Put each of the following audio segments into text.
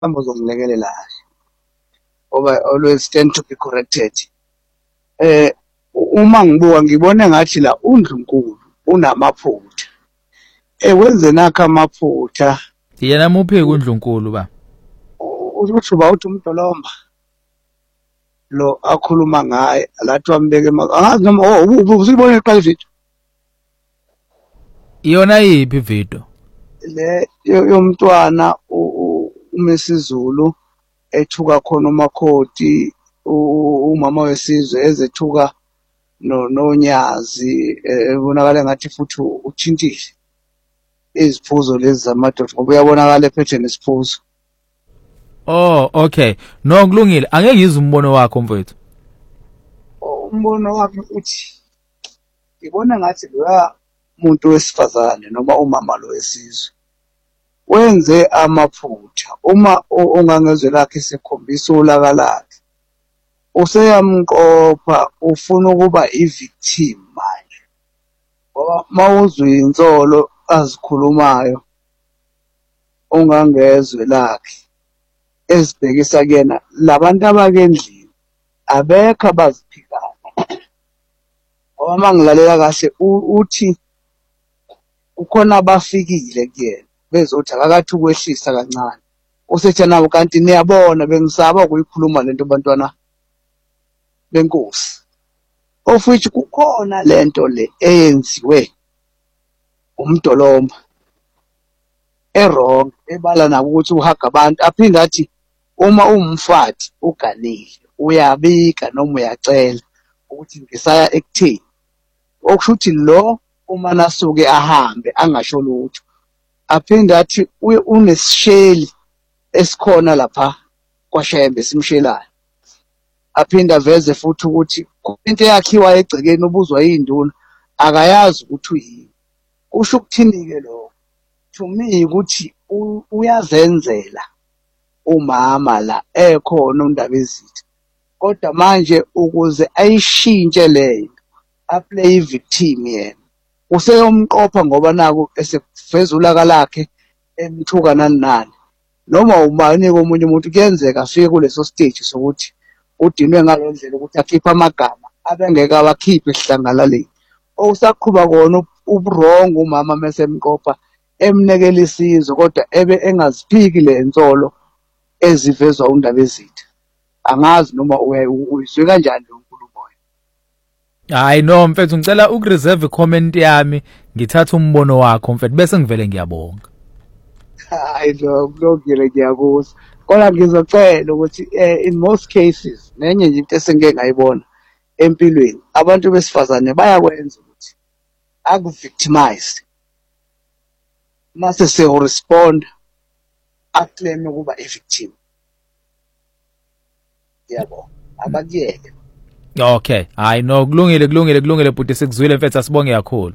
uzomlekelela kahle ngoba always tend to be corrected. Uma ngibuka ngibone ngathi la uNdlunkulu unamaphutha. Wenze nakho amaphutha. Yena muphi kuNdlunkulu ba? Uthi uthi uMdolomba lo akhuluma ngaye lathi wambeke angazi noma usibone iqala ividiyo. Iyona yipi ividiyo? Le yomntwana uMesizulu ethuka khona uMakhoti umama wesizwe ezethuka noNyazi ebonakala ngathi futhi uthintile iziphuzo lezi zamadoda ngoba uyabonakala ephethe nesiphuzo. Oh, okay. No kulungile. Angeke ngizwe umbono wakho mfowethu. Umbono wami uthi ngibona ngathi loya muntu wesifazane noma umama lo wesizwe wenze amaphutha. Uma ongangezwe lakhe sekhombisa ulaka lakhe useyamqopha ufuna ukuba i-victim manje ngoba mawuzwe insolo azikhulumayo ongangezwe lakhe ezibhekisa kuyena labantu abakendlini abekho abaziphikayo ngoba mangilalela kahle uthi ukhona abafikile kuyena bezothi akakathi ukwehlisa kancane usethi nabo kanti niyabona bengisaba ukuyikhuluma lento bantwana benkosi of which kukhona lento le eyenziwe uMdolomba wrong ebala nabo ukuthi uhaga abantu aphinda athi uma umfati uganile uyabika noma uyacela ukuthi ngisaya ekuthini okusho ukuthi lo uma nasuke ahambe angasho lutho aphinda athi unesisheli esikhona lapha kwaShembe simshelayo aphinda veze futhi ukuthi into yakhiwa egcekeni ubuzwa yinduna akayazi ukuthi uyini kusho ukuthini ke lo to me ukuthi uyazenzela umama la ekhona uNdabezitha kodwa manje ukuze ayishintshe leyo aplay victim yena useyomqopha ngoba naku eseveza ulaka lakhe emthuka nani noma umanye komunye umuntu kuyenzeka afike kuleso stage sokuthi udinwe ngalendlela ukuthi akhipha amagama abengeke abakhiphe ehlangalaleni okusaqhuba kona ubwrong umama mesemqopha emnekela isizwe kodwa ebe engaziphiki lensolo ezivezwa uNdabezitha. Angazi noma uyizwe kanjani lo nkulumo. Hayi no mfethu ngicela ukureserve comment yami ngithatha umbono wakho mfethu bese ngivele ngiyabonga. Hayi lo kulungile ngiyakuzwa. Kodwa ngizocela ukuthi in most cases nenye nje into esengeke ngayibona empilweni abantu besifazane bayakwenza ukuthi aku-victimize mase se-respond aclaim ukuba i-victim. Yabo abakuyeke. Okay, hayi no kulungile bhuti sikuzwile mfethu asibonge kakhulu.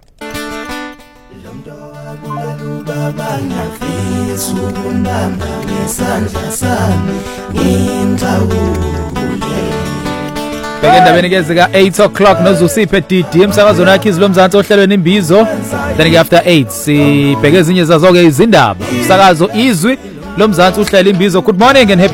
Bheke endabeni ke zika 8 o'clock noZusiphe DD emsakazweni yakhe izilo mzansi ohlelweni imbizo then ke after 8 sibheke ezinye zazo ke izindaba umsakazo izwi lo mzansi uhlela imbizo. Good morning and happy